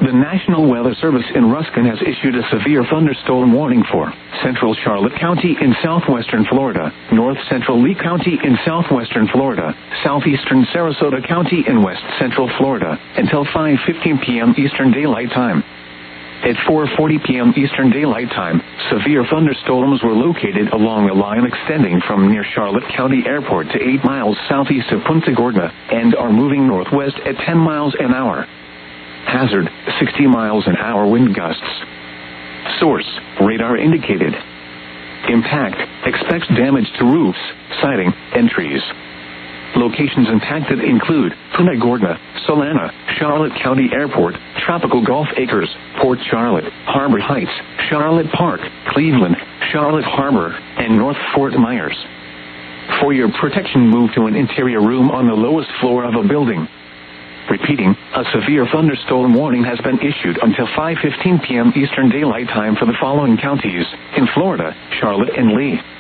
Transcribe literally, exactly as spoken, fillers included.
The National Weather Service in Ruskin has issued a severe thunderstorm warning for central Charlotte County in southwestern Florida, north central Lee County in southwestern Florida, southeastern Sarasota County in west central Florida, until five fifteen p.m. Eastern Daylight Time. At four forty p.m. Eastern Daylight Time, severe thunderstorms were located along a line extending from near Charlotte County Airport to eight miles southeast of Punta Gorda, and are moving northwest at ten miles an hour. Hazard, sixty miles an hour wind gusts. Source, radar indicated. Impact, expects damage to roofs, siding, and trees. Locations impacted include Punta Gorda, Solana, Charlotte County Airport, Tropical Golf Acres, Port Charlotte, Harbor Heights, Charlotte Park, Cleveland, Charlotte Harbor, and North Fort Myers. For your protection, move to an interior room on the lowest floor of a building. Repeating, a severe thunderstorm warning has been issued until five fifteen p.m. Eastern Daylight Time for the following counties in Florida: Charlotte and Lee.